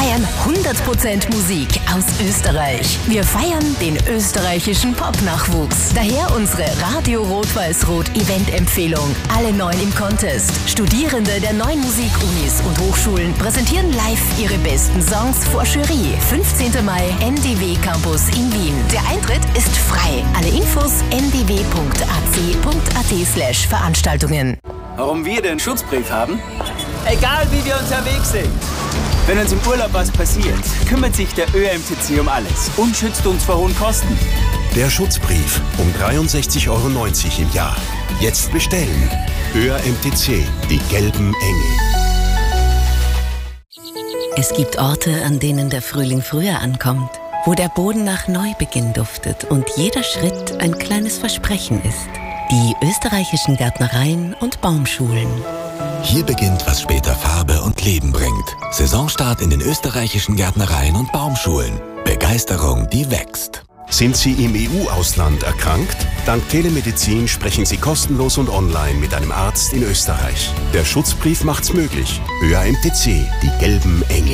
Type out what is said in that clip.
feiern 100% Musik aus Österreich. Wir feiern den österreichischen Pop-Nachwuchs. Daher unsere Radio Rot-Weiß-Rot Event-Empfehlung. Alle 9 im Contest. Studierende der 9 Musikunis und Hochschulen präsentieren live ihre besten Songs vor Jury. 15. Mai, NDW Campus in Wien. Der Eintritt ist frei. Alle Infos ndw.ac.at/Veranstaltungen. Warum wir den Schutzbrief haben? Egal wie wir unterwegs sind. Wenn uns im Urlaub was passiert, kümmert sich der ÖMTC um alles und schützt uns vor hohen Kosten. Der Schutzbrief um 63,90 € im Jahr. Jetzt bestellen. ÖMTC, die gelben Engel. Es gibt Orte, an denen der Frühling früher ankommt, wo der Boden nach Neubeginn duftet und jeder Schritt ein kleines Versprechen ist. Die österreichischen Gärtnereien und Baumschulen. Hier beginnt, was später Farbe und Leben bringt. Saisonstart in den österreichischen Gärtnereien und Baumschulen. Begeisterung, die wächst. Sind Sie im EU-Ausland erkrankt? Dank Telemedizin sprechen Sie kostenlos und online mit einem Arzt in Österreich. Der Schutzbrief macht's möglich. ÖAMTC, die gelben Engel.